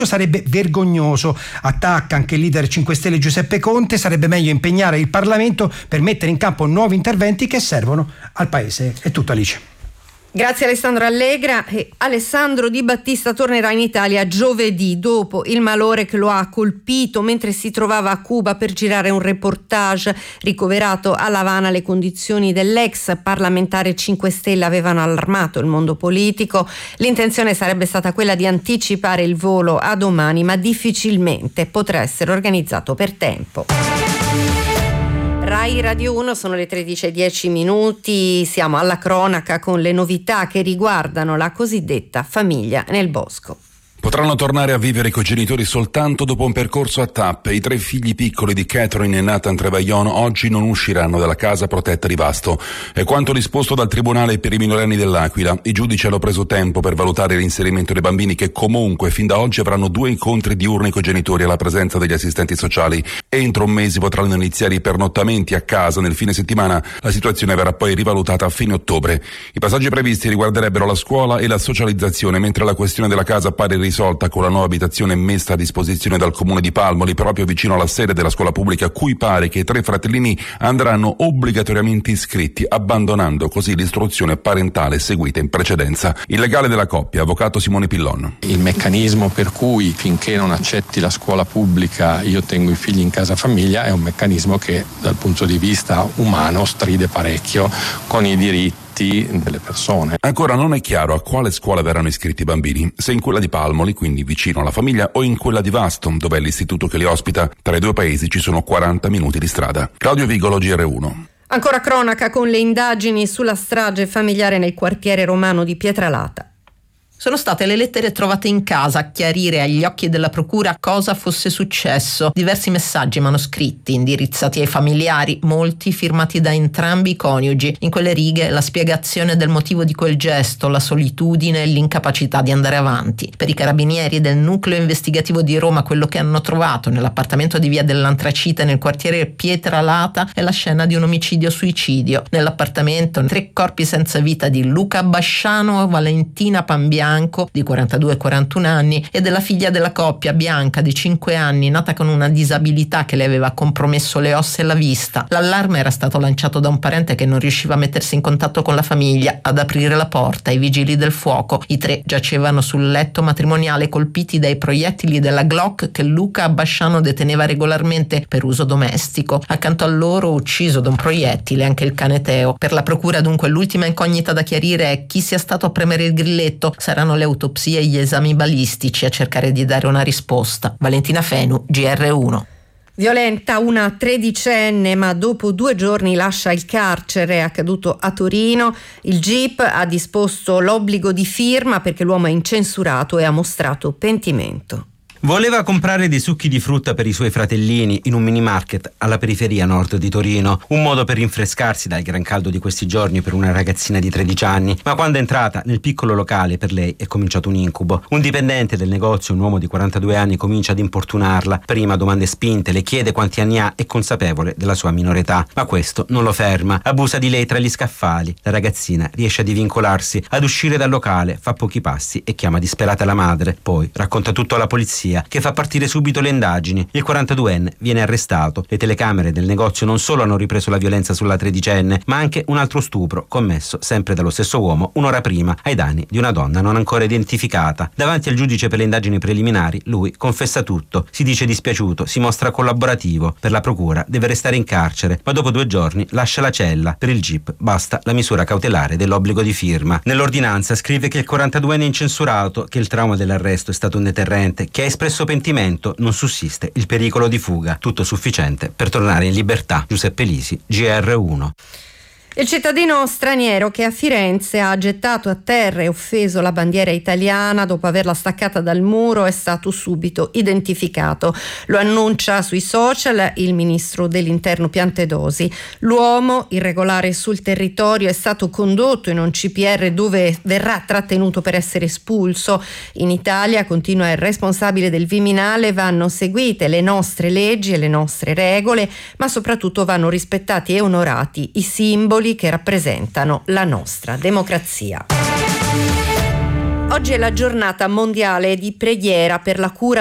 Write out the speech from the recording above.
sarebbe vergognoso. Attacca anche il leader 5 Stelle Giuseppe Conte, sarebbe meglio impegnare il Parlamento per mettere in campo nuovi interventi che servono al Paese. È tutto, Alice. Grazie Alessandro Allegra. Alessandro Di Battista tornerà in Italia giovedì dopo il malore che lo ha colpito mentre si trovava a Cuba per girare un reportage. Ricoverato a La Habana, le condizioni dell'ex parlamentare 5 Stelle avevano allarmato il mondo politico. L'intenzione sarebbe stata quella di anticipare il volo a domani, ma difficilmente potrà essere organizzato per tempo. Rai Radio 1, sono le 13:10, siamo alla cronaca con le novità che riguardano la cosiddetta famiglia nel bosco. Potranno tornare a vivere coi genitori soltanto dopo un percorso a tappe. I 3 figli piccoli di Catherine e Nathan Trevaillon oggi non usciranno dalla casa protetta di Vasto. È quanto disposto dal Tribunale per i minorenni dell'Aquila. I giudici hanno preso tempo per valutare l'inserimento dei bambini, che comunque fin da oggi avranno 2 incontri diurni coi genitori alla presenza degli assistenti sociali. Entro un mese potranno iniziare i pernottamenti a casa nel fine settimana. La situazione verrà poi rivalutata a fine ottobre. I passaggi previsti riguarderebbero la scuola e la socializzazione, mentre la questione della casa appare risolta con la nuova abitazione messa a disposizione dal comune di Palmoli, proprio vicino alla sede della scuola pubblica, a cui pare che i 3 fratellini andranno obbligatoriamente iscritti, abbandonando così l'istruzione parentale seguita in precedenza. Il legale della coppia, avvocato Simone Pillon. Il meccanismo per cui finché non accetti la scuola pubblica io tengo i figli in casa famiglia è un meccanismo che dal punto di vista umano stride parecchio con i diritti delle persone. Ancora non è chiaro a quale scuola verranno iscritti i bambini, se in quella di Palmoli, quindi vicino alla famiglia, o in quella di Vasto, dove è l'istituto che li ospita. Tra i 2 paesi ci sono 40 minuti di strada. Claudio Vigolo, GR1. Ancora cronaca con le indagini sulla strage familiare nel quartiere romano di Pietralata. Sono state le lettere trovate in casa a chiarire agli occhi della procura cosa fosse successo. Diversi messaggi manoscritti indirizzati ai familiari, molti firmati da entrambi i coniugi. In quelle righe la spiegazione del motivo di quel gesto, la solitudine e l'incapacità di andare avanti. Per i carabinieri del nucleo investigativo di Roma, quello che hanno trovato nell'appartamento di via dell'Antracite nel quartiere Pietralata è la scena di un omicidio-suicidio. Nell'appartamento 3 corpi senza vita di Luca Basciano, Valentina Pambianco di 42 e 41 anni e della figlia della coppia, Bianca di 5 anni, nata con una disabilità che le aveva compromesso le ossa e la vista. L'allarme era stato lanciato da un parente che non riusciva a mettersi in contatto con la famiglia, ad aprire la porta ai vigili del fuoco. I 3 giacevano sul letto matrimoniale colpiti dai proiettili della Glock che Luca Basciano deteneva regolarmente per uso domestico. Accanto a loro, ucciso da un proiettile, anche il cane Teo. Per la procura dunque l'ultima incognita da chiarire è chi sia stato a premere il grilletto. Saranno le autopsie e gli esami balistici a cercare di dare una risposta. Valentina Fenu, GR1. Violenta una 13enne, ma dopo 2 giorni lascia il carcere. È accaduto a Torino. Il GIP ha disposto l'obbligo di firma perché l'uomo è incensurato e ha mostrato pentimento. Voleva comprare dei succhi di frutta per i suoi fratellini in un mini market alla periferia nord di Torino, un modo per rinfrescarsi dal gran caldo di questi giorni per una ragazzina di 13 anni, ma quando è entrata nel piccolo locale per lei è cominciato un incubo. Un dipendente del negozio, un uomo di 42 anni, comincia ad importunarla, prima domande spinte, le chiede quanti anni ha e consapevole della sua minore età, ma questo non lo ferma, abusa di lei tra gli scaffali. La ragazzina riesce a divincolarsi, ad uscire dal locale, fa pochi passi e chiama disperata la madre, poi racconta tutto alla polizia che fa partire subito le indagini. Il 42enne viene arrestato. Le telecamere del negozio non solo hanno ripreso la violenza sulla 13enne, ma anche un altro stupro commesso sempre dallo stesso uomo un'ora prima ai danni di una donna non ancora identificata. Davanti al giudice per le indagini preliminari lui confessa tutto, si dice dispiaciuto, si mostra collaborativo. Per la procura deve restare in carcere, ma dopo 2 giorni lascia la cella. Per il GIP basta la misura cautelare dell'obbligo di firma. Nell'ordinanza scrive che il 42enne è incensurato, che il trauma dell'arresto è stato un deterrente, che ha espresso pentimento, non sussiste il pericolo di fuga. Tutto sufficiente per tornare in libertà. Giuseppe Lisi, GR1. Il cittadino straniero che a Firenze ha gettato a terra e offeso la bandiera italiana dopo averla staccata dal muro è stato subito identificato. Lo annuncia sui social il ministro dell'Interno Piantedosi. L'uomo, irregolare sul territorio, è stato condotto in un CPR dove verrà trattenuto per essere espulso. In Italia, continua il responsabile del Viminale, vanno seguite le nostre leggi e le nostre regole, ma soprattutto vanno rispettati e onorati i simboli che rappresentano la nostra democrazia. Oggi è la giornata mondiale di preghiera per la cura